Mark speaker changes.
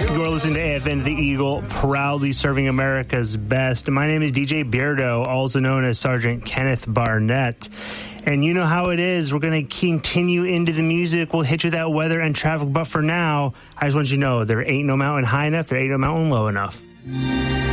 Speaker 1: You're listening to AFN The Eagle, proudly serving America's best. My name is DJ Beardo, also known as Sergeant Kenneth Barnett. And you know how it is. We're going to continue into the music. We'll hit you with that weather and traffic. But for now, I just want you to know there ain't no mountain high enough. There ain't no mountain low enough.